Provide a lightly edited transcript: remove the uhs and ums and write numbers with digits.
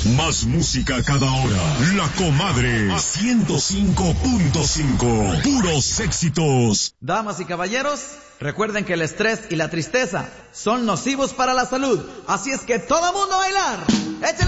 Más música cada hora. La Comadre 105.5. Puros éxitos. Damas y caballeros, recuerden que el estrés y la tristeza son nocivos para la salud. Así es que todo mundo a bailar. ¡Échale!